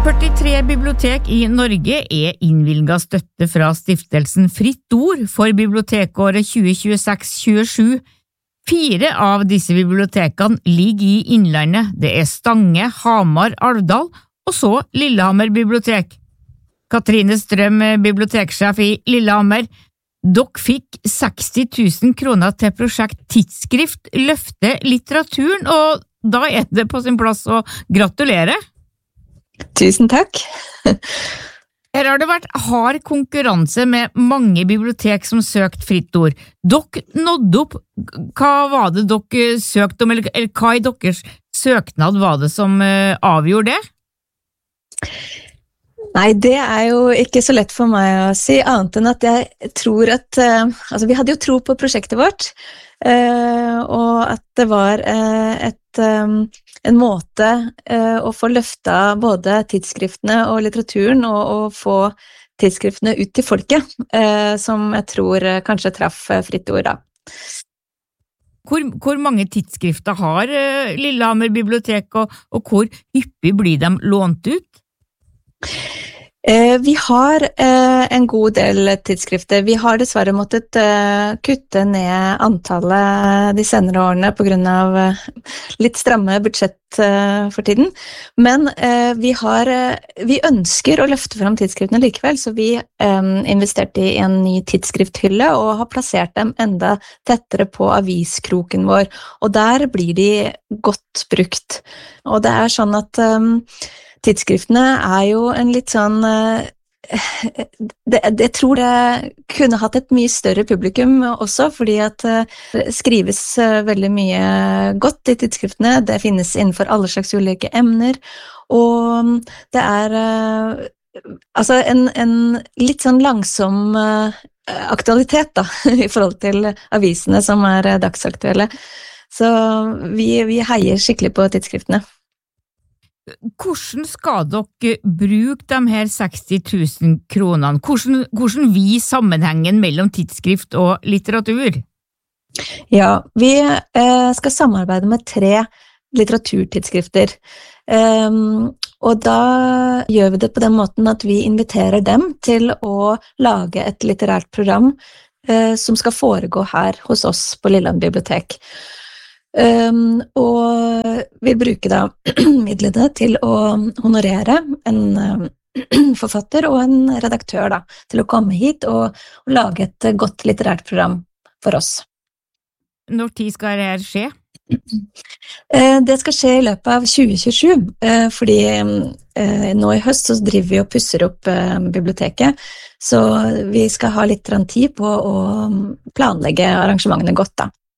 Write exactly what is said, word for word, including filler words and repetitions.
førtitre bibliotek i Norge er innvilget støtte fra stiftelsen Fritt Ord for bibliotekåret tjue tjueseks tjuesju. Fire av disse bibliotekene ligger i Innlandet. Det er Stange, Hamar, Alvdal og så Lillehammer bibliotek. Katrine Strøm, biblioteksjef i Lillehammer. Dere fikk seksti tusen kroner til prosjekt Tidsskrift løfte litteraturen, og da er det på sin plass å gratulere. Tusen takk. Her har det vært hard konkurranse med mange bibliotek som søkt Fritt Ord. Dere nådde opp. Hva var det dere søkte om, eller hva i deres søknad var det som avgjorde det? Nei, det er jo ikke så lett for meg å si, annet enn at jeg tror at, altså vi hadde jo tro på prosjektet vårt, og at det var et, en måte å få løftet både tidsskriftene og litteraturen, og, og få tidsskriftene ut til folket, som jeg tror kanskje traff Fritt Ord da. Hvor, hvor mange tidsskrifter har Lillehammer bibliotek, og, og hvor hyppig blir de lånt ut? Eh, vi har eh, en god del tidsskrifter. Vi har dessverre måttet eh, kutte ned antallet de senere årene på grunn av eh, litt stramme budsjett eh, for tiden. Men eh, vi, har, eh, vi ønsker å løfte frem tidsskriftene likevel, så vi eh, investerte i en ny tidsskrifthylle og har plassert dem enda tettere på aviskroken vår. Og der blir de godt brukt. Og det er sånn at eh, tidsskriftene er jo en litt sånn, det, jeg tror det kunne hatt et mye større publikum også, fordi at det skrives veldig mye godt i tidsskriftene, det finnes innenfor alle slags ulike emner, og det er altså en, en litt sånn langsom aktualitet da, i forhold til avisene som er dagsaktuelle. Så vi, vi heier skikkelig på tidsskriftene. Hvordan skal dere bruke de her seksti tusen kronene? Hvordan, hvordan vi sammenhengen mellom tidsskrift og litteratur? Ja, vi eh, skal samarbeide med tre litteraturtidsskrifter. Um, og da gjør vi det på den måten at vi inviterer dem til å lage et litterært program eh, som skal foregå her hos oss på Lillehammer bibliotek. Um, og vi bruker da midlene til å honorere en um, forfatter og en redaktør da, til å komme hit og, og lage et godt litterært program for oss. Når tid skal det skje? Uh, det skal skje i løpet av tjue tjuesju, uh, fordi uh, nå i høst så driver vi og pusser opp uh, biblioteket, så vi skal ha litt tid på å planlegge arrangementene godt da.